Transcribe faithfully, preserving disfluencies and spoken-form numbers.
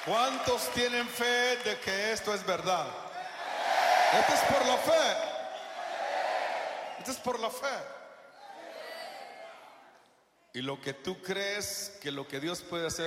¿Cuántos tienen fe de que esto es verdad? Esto es por la fe. Esto es por la fe. Y lo que tú crees que lo que Dios puede hacer